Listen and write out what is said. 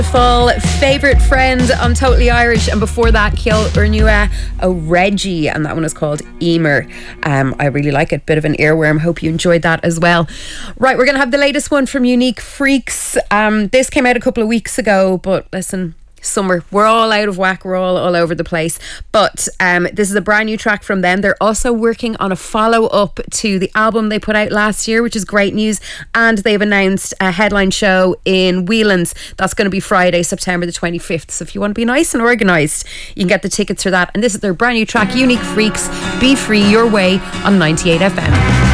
Full favourite friend on Totally Irish, and before that Ciel Urnua O'Reggie, and that one is called Emer. I really like it, bit of an earworm. Hope you enjoyed that as well. Right, we're going to have the latest one from Unique Freaks. This came out a couple of weeks ago, but listen, summer, we're all out of whack, we're all over the place, but this is a brand new track from them. They're also working on a follow-up to the album they put out last year, which is great news, and they've announced a headline show in Whelan's. That's going to be Friday, September the 25th, so if you want to be nice and organised, you can get the tickets for that. And this is their brand new track, Unique Freaks, Be Free Your Way, on 98 FM.